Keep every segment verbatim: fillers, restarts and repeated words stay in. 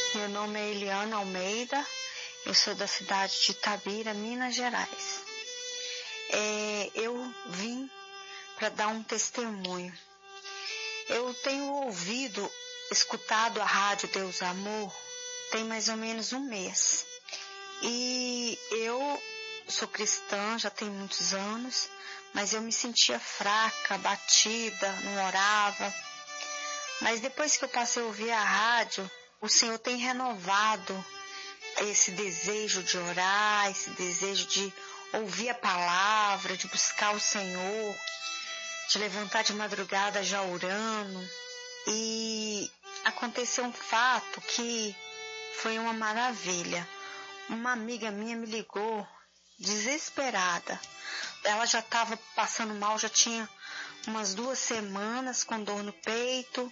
Meu nome é Eliana Almeida, eu sou da cidade de Itabira, Minas Gerais. É, eu vim para dar um testemunho. Eu tenho ouvido, escutado a rádio Deus Amor, tem mais ou menos um mês. E eu sou cristã, já tem muitos anos, mas eu me sentia fraca, abatida, não orava. Mas depois que eu passei a ouvir a rádio, o Senhor tem renovado esse desejo de orar, esse desejo de ouvir a palavra, de buscar o Senhor, de levantar de madrugada já orando. E aconteceu um fato que foi uma maravilha. Uma amiga minha me ligou desesperada. Ela já estava passando mal, já tinha umas duas semanas com dor no peito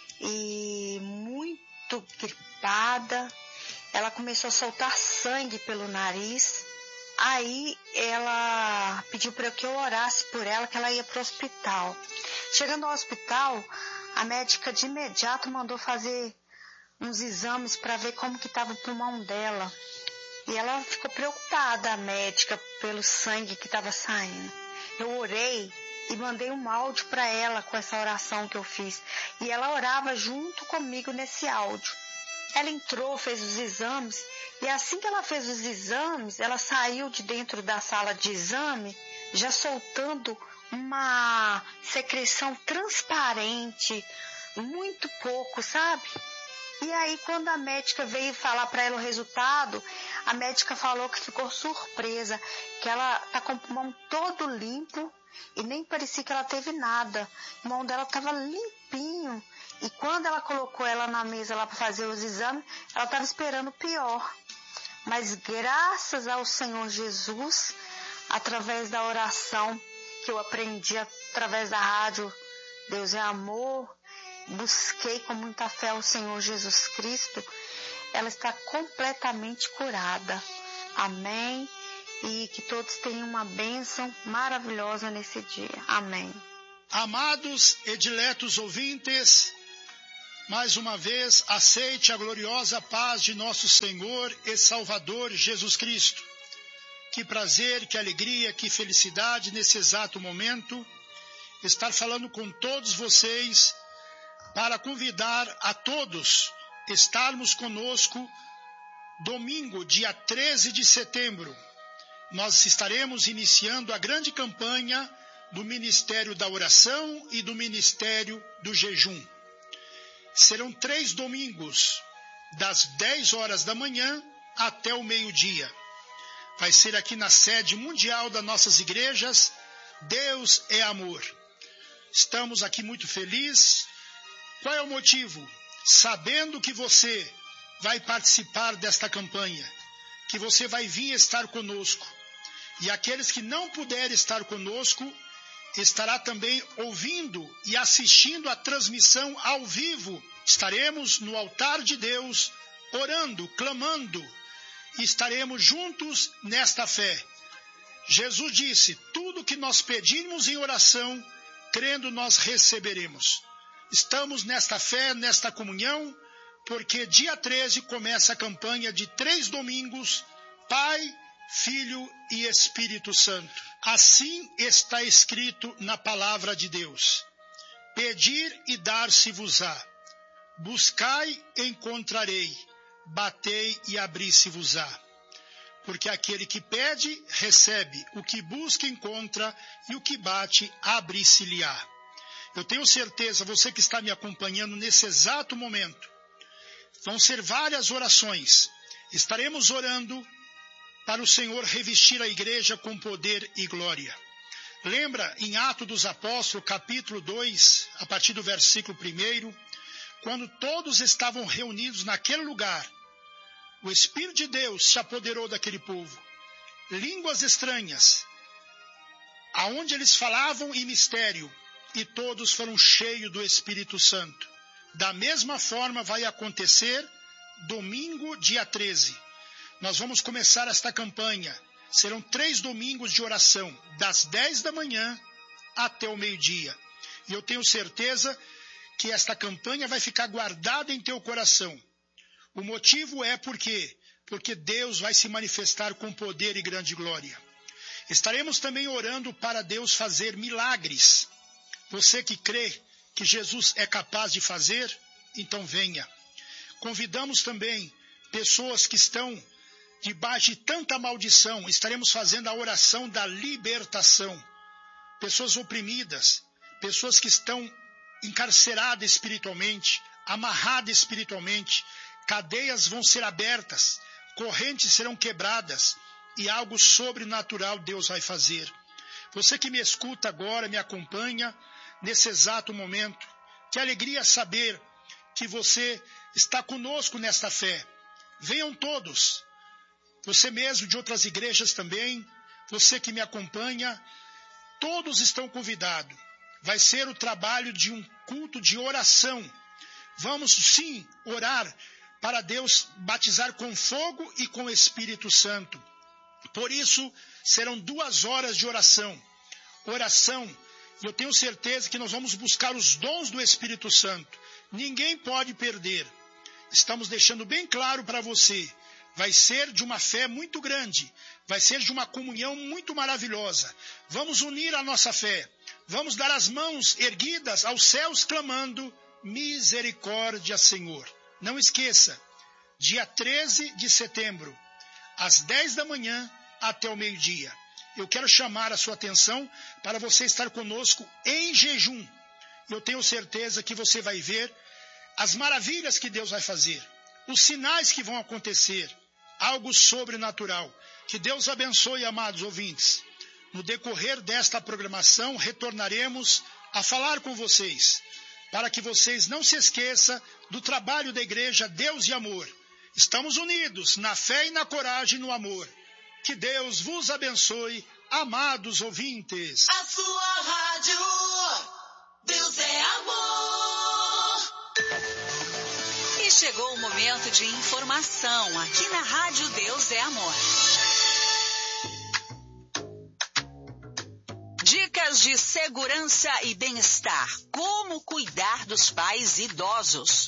e muito gripada. Ela começou a soltar sangue pelo nariz. Aí ela pediu para que eu orasse por ela, que ela ia para o hospital. Chegando ao hospital, a médica de imediato mandou fazer uns exames para ver como que estava o pulmão dela. E ela ficou preocupada, a médica, pelo sangue que estava saindo. Eu orei e mandei um áudio para ela com essa oração que eu fiz. E ela orava junto comigo nesse áudio. Ela entrou, fez os exames, e assim que ela fez os exames, ela saiu de dentro da sala de exame, já soltando uma secreção transparente, muito pouco, sabe? E aí, quando a médica veio falar para ela o resultado, a médica falou que ficou surpresa, que ela tá com o pulmão todo limpo e nem parecia que ela teve nada. O pulmão dela estava limpinho. E quando ela colocou ela na mesa lá para fazer os exames, ela estava esperando o pior. Mas graças ao Senhor Jesus, através da oração que eu aprendi através da rádio Deus é Amor, busquei com muita fé o Senhor Jesus Cristo, ela está completamente curada. Amém? E que todos tenham uma bênção maravilhosa nesse dia. Amém. Amados e diletos ouvintes, mais uma vez aceite a gloriosa paz de nosso Senhor e Salvador Jesus Cristo. Que prazer, que alegria, que felicidade nesse exato momento estar falando com todos vocês para convidar a todos estarmos conosco domingo, dia treze de setembro. Nós estaremos iniciando a grande campanha do Ministério da Oração e do Ministério do Jejum. Serão três domingos, das dez horas da manhã até o meio-dia. Vai ser aqui na sede mundial das nossas igrejas, Deus é Amor. Estamos aqui muito felizes. Qual é o motivo? Sabendo que você vai participar desta campanha, que você vai vir estar conosco. E aqueles que não puderem estar conosco, estará também ouvindo e assistindo a transmissão ao vivo. Estaremos no altar de Deus, orando, clamando, e estaremos juntos nesta fé. Jesus disse, tudo que nós pedirmos em oração, crendo nós receberemos. Estamos nesta fé, nesta comunhão, porque dia treze começa a campanha de três domingos, Pai, Filho e Espírito Santo. Assim está escrito na palavra de Deus. Pedir e dar-se-vos-á. Buscai e encontrarei. Batei e abri-se-vos-á. Porque aquele que pede, recebe. O que busca, encontra. E o que bate, abre-se-lhe-á. Eu tenho certeza, você que está me acompanhando nesse exato momento, vão ser várias orações. Estaremos orando para o Senhor revestir a igreja com poder e glória. Lembra em Atos dos Apóstolos, capítulo dois, a partir do versículo um, quando todos estavam reunidos naquele lugar, o Espírito de Deus se apoderou daquele povo. Línguas estranhas, aonde eles falavam em mistério, e todos foram cheios do Espírito Santo. Da mesma forma vai acontecer domingo, dia treze. Nós vamos começar esta campanha. Serão três domingos de oração, das dez da manhã até o meio-dia. E eu tenho certeza que esta campanha vai ficar guardada em teu coração. O motivo é porque, porque Deus vai se manifestar com poder e grande glória. Estaremos também orando para Deus fazer milagres. Você que crê que Jesus é capaz de fazer, então venha. Convidamos também pessoas que estão debaixo de tanta maldição. Estaremos fazendo a oração da libertação. Pessoas oprimidas, pessoas que estão encarceradas espiritualmente, amarradas espiritualmente, cadeias vão ser abertas, correntes serão quebradas e algo sobrenatural Deus vai fazer. Você que me escuta agora, me acompanha nesse exato momento, que alegria saber que você está conosco nesta fé. Venham todos, você mesmo de outras igrejas também, você que me acompanha, todos estão convidados. Vai ser o trabalho de um culto de oração. Vamos sim orar para Deus batizar com fogo e com o Espírito Santo. Por isso, serão duas horas de oração. Oração, e eu tenho certeza que nós vamos buscar os dons do Espírito Santo. Ninguém pode perder. Estamos deixando bem claro para você. Vai ser de uma fé muito grande. Vai ser de uma comunhão muito maravilhosa. Vamos unir a nossa fé. Vamos dar as mãos erguidas aos céus clamando: misericórdia, Senhor. Não esqueça, dia treze de setembro, às dez da manhã até o meio-dia. Eu quero chamar a sua atenção para você estar conosco em jejum. Eu tenho certeza que você vai ver as maravilhas que Deus vai fazer, os sinais que vão acontecer, algo sobrenatural. Que Deus abençoe, amados ouvintes. No decorrer desta programação, retornaremos a falar com vocês, para que vocês não se esqueçam do trabalho da Igreja Deus e Amor. Estamos unidos na fé e na coragem e no amor. Que Deus vos abençoe, amados ouvintes. A sua rádio, Deus é amor. E chegou o momento de informação aqui na Rádio Deus é Amor. Dicas de segurança e bem-estar. Como cuidar dos pais idosos.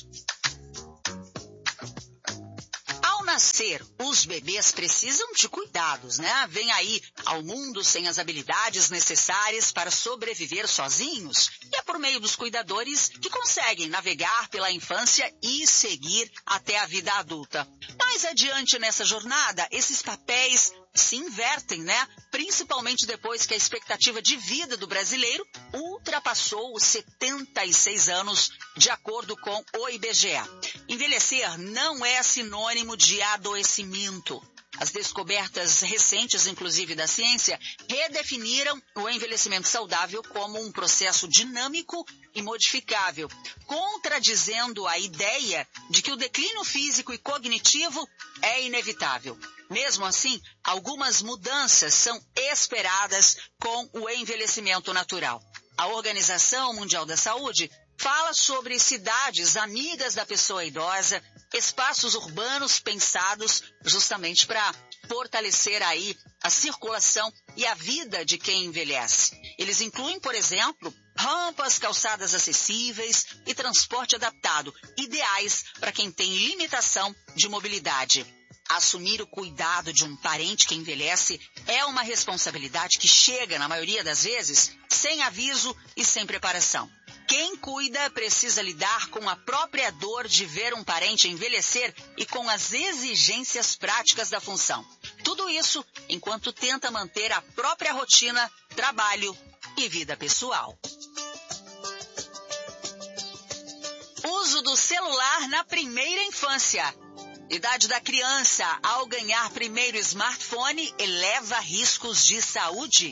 Ao nascer, os bebês precisam de cuidados, né? Vêm aí ao mundo sem as habilidades necessárias para sobreviver sozinhos. E é por meio dos cuidadores que conseguem navegar pela infância e seguir até a vida adulta. Mais adiante nessa jornada, esses papéis se invertem, né? Principalmente depois que a expectativa de vida do brasileiro ultrapassou os setenta e seis anos, de acordo com o I B G E. Envelhecer não é sinônimo de adoecimento. As descobertas recentes, inclusive da ciência, redefiniram o envelhecimento saudável como um processo dinâmico e modificável, contradizendo a ideia de que o declínio físico e cognitivo é inevitável. Mesmo assim, algumas mudanças são esperadas com o envelhecimento natural. A Organização Mundial da Saúde fala sobre cidades amigas da pessoa idosa, espaços urbanos pensados justamente para fortalecer aí a circulação e a vida de quem envelhece. Eles incluem, por exemplo, rampas, calçadas acessíveis e transporte adaptado, ideais para quem tem limitação de mobilidade. Assumir o cuidado de um parente que envelhece é uma responsabilidade que chega, na maioria das vezes, sem aviso e sem preparação. Quem cuida precisa lidar com a própria dor de ver um parente envelhecer e com as exigências práticas da função. Tudo isso enquanto tenta manter a própria rotina, trabalho e vida pessoal. Uso do celular na primeira infância. Idade da criança ao ganhar primeiro smartphone eleva riscos de saúde.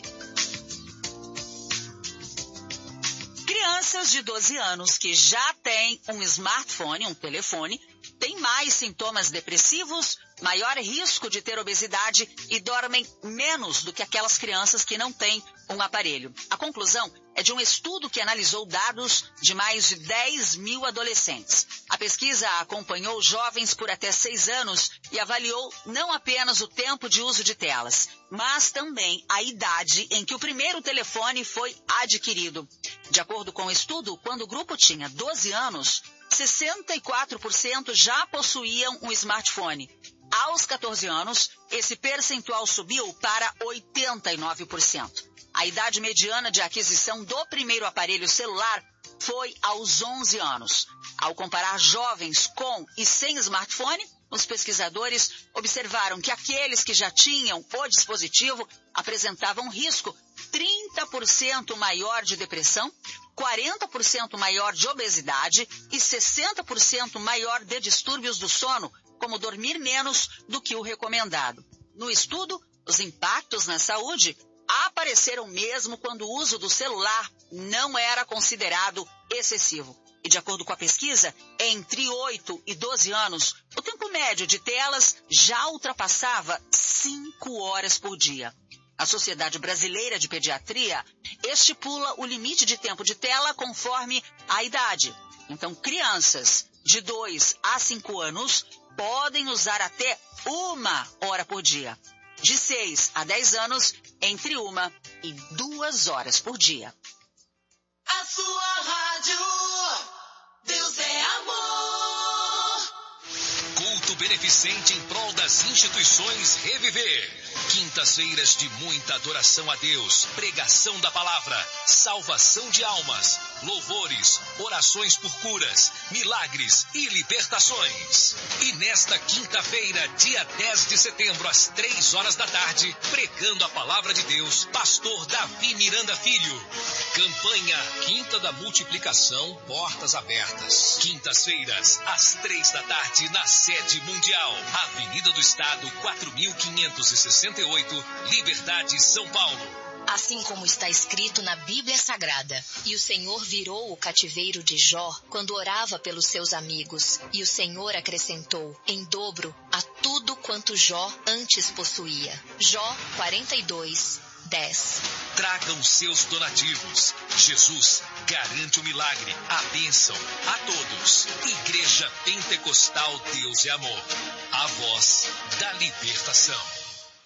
Crianças de doze anos que já têm um smartphone, um telefone, têm mais sintomas depressivos, maior risco de ter obesidade e dormem menos do que aquelas crianças que não têm um aparelho. A conclusão é de um estudo que analisou dados de mais de dez mil adolescentes. A pesquisa acompanhou jovens por até seis anos e avaliou não apenas o tempo de uso de telas, mas também a idade em que o primeiro telefone foi adquirido. De acordo com o estudo, quando o grupo tinha doze anos, sessenta e quatro por cento já possuíam um smartphone. Aos quatorze anos, esse percentual subiu para oitenta e nove por cento. A idade mediana de aquisição do primeiro aparelho celular foi aos onze anos. Ao comparar jovens com e sem smartphone, os pesquisadores observaram que aqueles que já tinham o dispositivo apresentavam risco trinta por cento maior de depressão, quarenta por cento maior de obesidade e sessenta por cento maior de distúrbios do sono, como dormir menos do que o recomendado. No estudo, os impactos na saúde apareceram mesmo quando o uso do celular não era considerado excessivo. E de acordo com a pesquisa, entre oito e doze anos, o tempo médio de telas já ultrapassava cinco horas por dia. A Sociedade Brasileira de Pediatria estipula o limite de tempo de tela conforme a idade. Então, crianças de dois a cinco anos podem usar até uma hora por dia. De seis a dez anos, entre uma e duas horas por dia. A sua rádio, Deus é amor. Culto beneficente em prol das instituições Reviver. Quintas-feiras de muita adoração a Deus, pregação da palavra, salvação de almas, louvores, orações por curas, milagres e libertações. E nesta quinta-feira, dia dez de setembro, às três horas da tarde, pregando a palavra de Deus, pastor Davi Miranda Filho. Campanha Quinta da Multiplicação, portas abertas. Quintas-feiras, às três da tarde, na sede mundial, Avenida do Estado, quatro mil quinhentos e sessenta e oito, Liberdade, São Paulo. Assim como está escrito na Bíblia Sagrada, e o Senhor virou o cativeiro de Jó quando orava pelos seus amigos, e o Senhor acrescentou em dobro a tudo quanto Jó antes possuía. Jó quarenta e dois, dez. Tragam seus donativos. Jesus garante o milagre, a bênção a todos. Igreja Pentecostal Deus é Amor. A voz da libertação.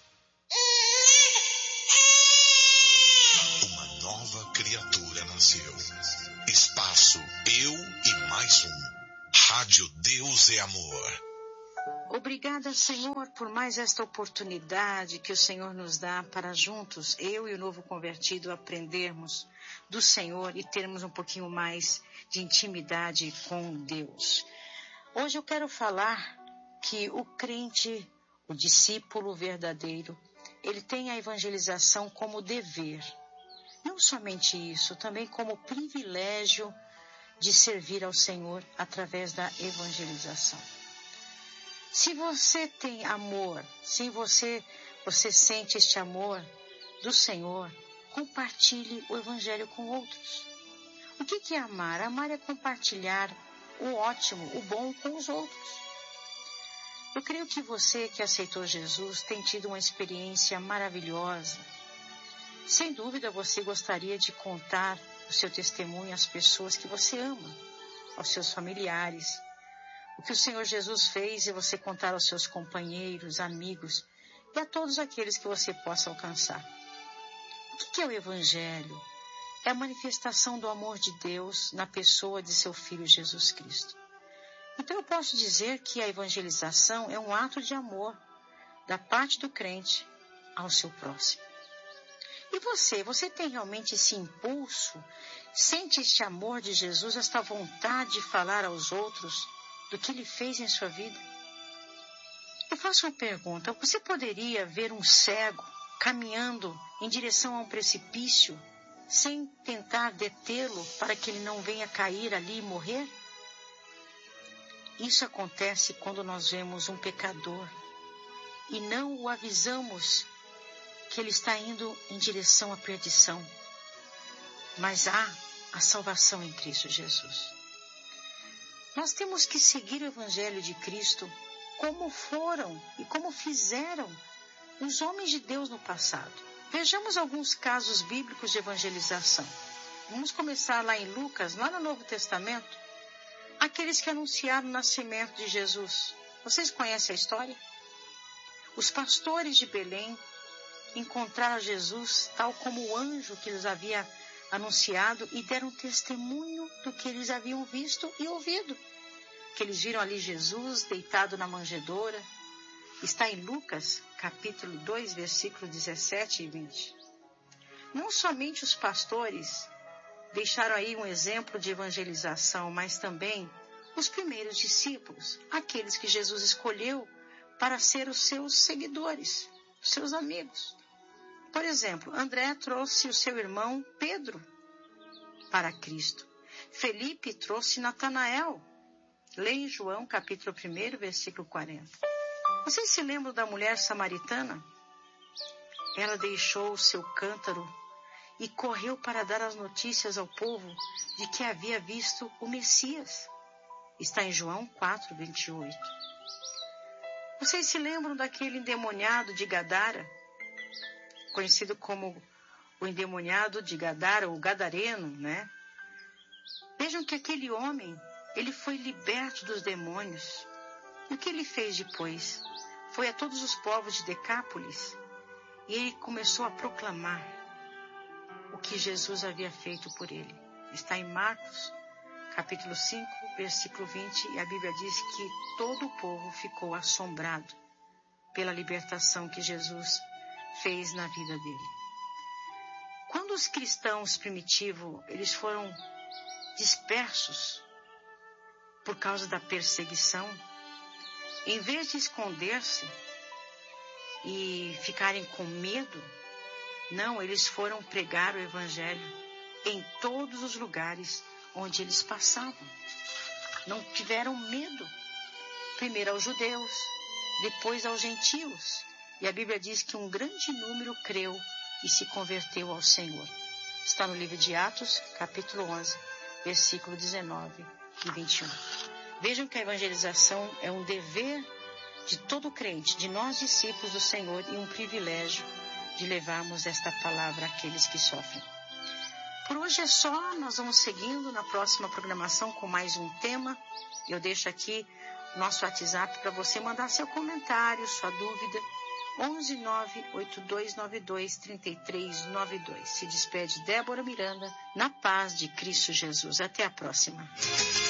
Uma nova criatura nasceu. Espaço Eu e Mais Um. Rádio Deus é Amor. Obrigada, Senhor, por mais esta oportunidade que o Senhor nos dá para juntos, eu e o novo convertido, aprendermos do Senhor e termos um pouquinho mais de intimidade com Deus. Hoje eu quero falar que o crente, o discípulo verdadeiro, ele tem a evangelização como dever. Não somente isso, também como privilégio de servir ao Senhor através da evangelização. Se você tem amor, se você, você sente este amor do Senhor, compartilhe o Evangelho com outros. O que que é amar? Amar é compartilhar o ótimo, o bom com os outros. Eu creio que você que aceitou Jesus tem tido uma experiência maravilhosa. Sem dúvida você gostaria de contar o seu testemunho às pessoas que você ama, aos seus familiares. O que o Senhor Jesus fez e você contar aos seus companheiros, amigos e a todos aqueles que você possa alcançar. O que é o Evangelho? É a manifestação do amor de Deus na pessoa de seu Filho Jesus Cristo. Então eu posso dizer que a evangelização é um ato de amor da parte do crente ao seu próximo. E você, você tem realmente esse impulso? Sente este amor de Jesus, esta vontade de falar aos outros do que ele fez em sua vida? Eu faço uma pergunta. Você poderia ver um cego caminhando em direção a um precipício sem tentar detê-lo para que ele não venha cair ali e morrer? Isso acontece quando nós vemos um pecador e não o avisamos que ele está indo em direção à perdição. Mas há a salvação em Cristo Jesus. Nós temos que seguir o Evangelho de Cristo como foram e como fizeram os homens de Deus no passado. Vejamos alguns casos bíblicos de evangelização. Vamos começar lá em Lucas, lá no Novo Testamento. Aqueles que anunciaram o nascimento de Jesus. Vocês conhecem a história? Os pastores de Belém encontraram Jesus tal como o anjo que lhes havia anunciado e deram testemunho do que eles haviam visto e ouvido. que eles viram ali Jesus deitado na manjedoura. Está em Lucas, capítulo dois, versículos dezessete e vinte. Não somente os pastores deixaram aí um exemplo de evangelização, mas também os primeiros discípulos, aqueles que Jesus escolheu para ser os seus seguidores, os seus amigos. Por exemplo, André trouxe o seu irmão Pedro para Cristo. Felipe trouxe Natanael. Leia em João, capítulo um, versículo quarenta. Vocês se lembram da mulher samaritana? Ela deixou o seu cântaro e correu para dar as notícias ao povo de que havia visto o Messias. Está em João quatro, vinte e oito. Vocês se lembram daquele endemoniado de Gadara, conhecido como o endemoniado de Gadara, ou Gadareno, né? Vejam que aquele homem, ele foi liberto dos demônios. E o que ele fez depois? Foi a todos os povos de Decápolis e ele começou a proclamar o que Jesus havia feito por ele. Está em Marcos, capítulo cinco, versículo vinte, e a Bíblia diz que todo o povo ficou assombrado pela libertação que Jesus fez na vida dele. Quando os cristãos primitivos, eles foram dispersos por causa da perseguição, em vez de esconder-se e ficarem com medo, não, eles foram pregar o Evangelho em todos os lugares onde eles passavam. Não tiveram medo. Primeiro aos judeus, depois aos gentios. E a Bíblia diz que um grande número creu e se converteu ao Senhor. Está no livro de Atos, capítulo onze, versículo dezenove e vinte e um. Vejam que a evangelização é um dever de todo crente, de nós discípulos do Senhor, e um privilégio de levarmos esta palavra àqueles que sofrem. Por hoje é só, nós vamos seguindo na próxima programação com mais um tema. Eu deixo aqui nosso WhatsApp para você mandar seu comentário, sua dúvida, onze nove oito dois nove dois três três nove dois. Se despede Débora Miranda, na paz de Cristo Jesus. Até a próxima.